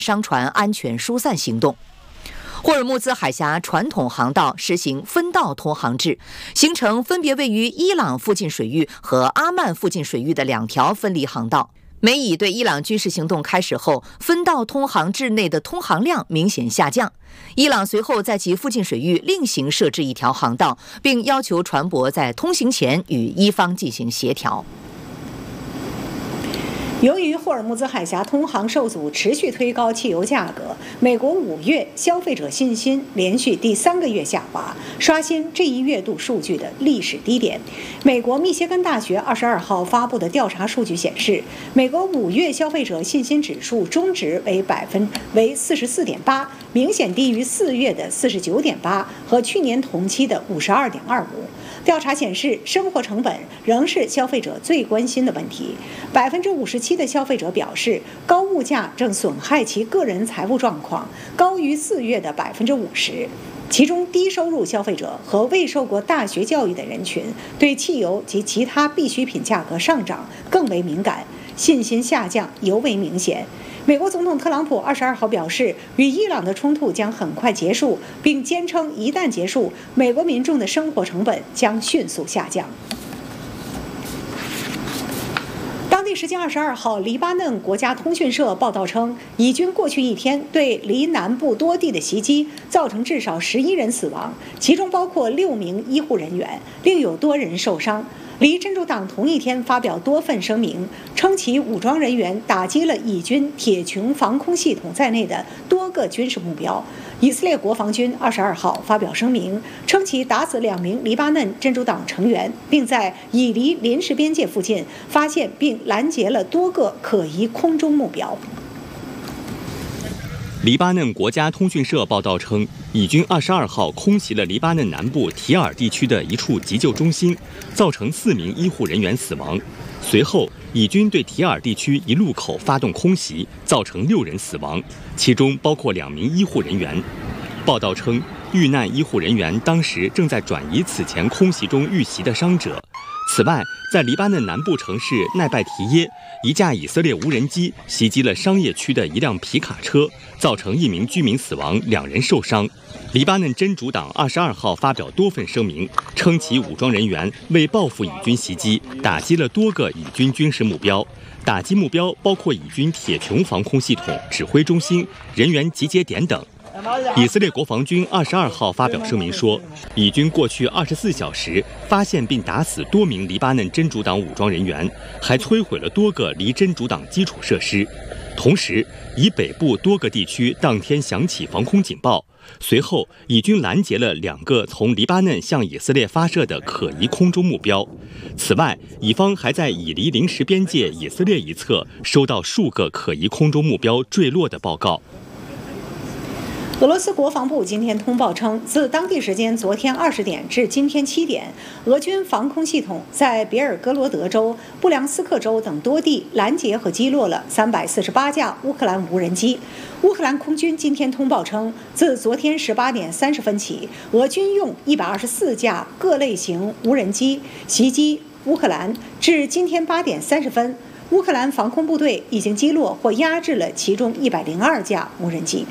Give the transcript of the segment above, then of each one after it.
商船安全疏散行动。霍尔木兹海峡传统航道实行分道通航制，形成分别位于伊朗附近水域和阿曼附近水域的2条分离航道。美以对伊朗军事行动开始后，分道通航制内的通航量明显下降。伊朗随后在其附近水域另行设置1条航道，并要求船舶在通行前与伊方进行协调。 由于霍尔木兹海峡通航受阻，持续推高汽油价格，美国5月消费者信心连续第3个月下滑，刷新这一月度数据的历史低点。美国密歇根大学22号发布的调查数据显示，美国5月消费者信心指数中值为44.8%，明显低于4月的49.8%和去年同期的52.25%。调查显示，生活成本仍是消费者最关心的问题。57%的消费者表示，高物价正损害其个人财务状况，高于4月的50%。其中，低收入消费者和未受过大学教育的人群对汽油及其他必需品价格上涨更为敏感，信心下降尤为明显。美国总统特朗普22号表示，与伊朗的冲突将很快结束，并坚称一旦结束，美国民众的生活成本将迅速下降。当地时间22号，黎巴嫩国家通讯社报道称，以军过去1天对黎南部多地的袭击，造成至少11人死亡，其中包括6名医护人员，另有多人受伤。黎真主党同一天发表多份声明，称其武装人员打击了以军铁穹防空系统在内的多个军事目标。以色列国防军22号发表声明，称其打死2名黎巴嫩真主党成员，并在以黎临时边界附近发现并拦截了多个可疑空中目标。 黎巴嫩国家通讯社报道称，以军22号空袭了黎巴嫩南部提尔地区的一处急救中心，造成4名医护人员死亡。随后，以军对提尔地区一路口发动空袭，造成6人死亡，其中包括2名医护人员。报道称，遇难医护人员当时正在转移此前空袭中遇袭的伤者。此外，在黎巴嫩南部城市奈拜提耶，一架以色列无人机袭击了商业区的一辆皮卡车，造成1名居民死亡，2人受伤。黎巴嫩真主党22号发表多份声明，称其武装人员为报复以军袭击，打击了多个以军军事目标。打击目标包括以军铁穹防空系统、指挥中心、人员集结点等。以色列国防军22号发表声明说，以军过去24小时发现并打死多名黎巴嫩真主党武装人员，还摧毁了多个黎真主党基础设施。同时，以北部多个地区当天响起防空警报。随后，以军拦截了2个从黎巴嫩向以色列发射的可疑空中目标。此外，以方还在以黎临时边界以色列一侧收到数个可疑空中目标坠落的报告。 俄罗斯国防部今天通报称，自当地时间昨天20点至今天7点，俄军防空系统在别尔哥罗德州、布良斯克州等多地拦截和击落了348架乌克兰无人机。乌克兰空军今天通报称，自昨天18点30分起，俄军用124架各类型无人机袭击乌克兰，至今天8点30分，乌克兰防空部队已经击落或压制了其中102架无人机。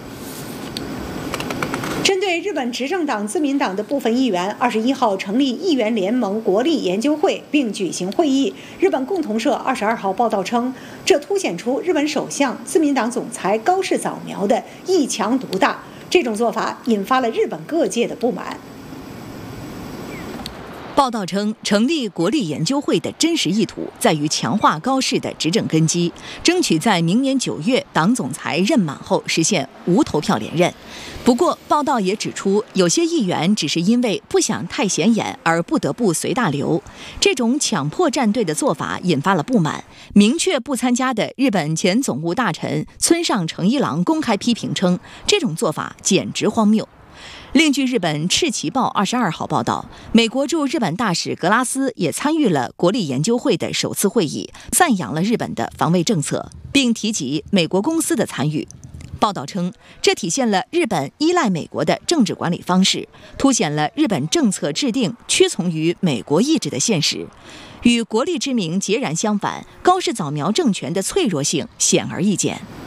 针对日本执政党自民党的部分议员21号成立议员联盟国力研究会并举行会议，日本共同社22号报道称，这凸显出日本首相自民党总裁高市早苗的一强独大，这种做法引发了日本各界的不满。 报道称，成立国力研究会的真实意图在于强化高市的执政根基，争取在明年9月党总裁任满后实现无投票连任。不过，报道也指出，有些议员只是因为不想太显眼而不得不随大流，这种强迫站队的做法引发了不满。明确不参加的日本前总务大臣村上诚一郎公开批评称，这种做法简直荒谬。另据日本赤旗报22号报道，美国驻日本大使格拉斯也参与了国力研究会的首次会议，赞扬了日本的防卫政策，并提及美国公司的参与。报道称，这体现了日本依赖美国的政治管理方式，凸显了日本政策制定屈从于美国意志的现实。与国力之名截然相反，高市早苗政权的脆弱性显而易见。